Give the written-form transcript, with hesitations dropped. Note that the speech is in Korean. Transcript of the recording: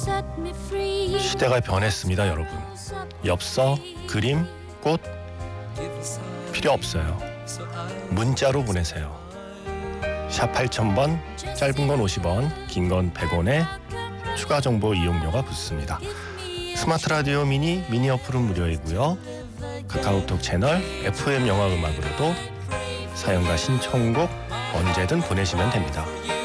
시대가 변했습니다, 여러분. 엽서, 그림, 꽃 필요 없어요. 문자로 보내세요. 샵 8000번, 짧은 건 50원, 긴 건 100원에 추가 정보 이용료가 붙습니다. 스마트 라디오 미니 어플은 무료이고요. 카카오톡 채널 FM 영화 음악으로도 사연과 신청곡 언제든 보내시면 됩니다.